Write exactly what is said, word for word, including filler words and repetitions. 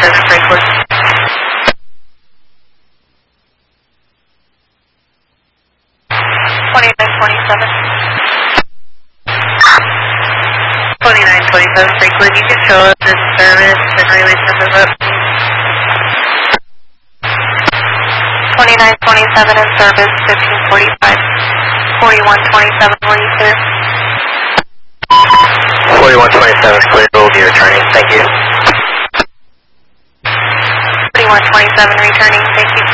twenty-seven, Franklin. twenty-nine twenty-seven. twenty-nine twenty-seven, Franklin. You can show us in service and relay numbers up. twenty-nine twenty-seven in service, fifteen forty-five. forty-one twenty-seven, will you clear? forty-one twenty-seven is clear, we'll be returning, thank you. forty-one twenty-seven returning, thank you.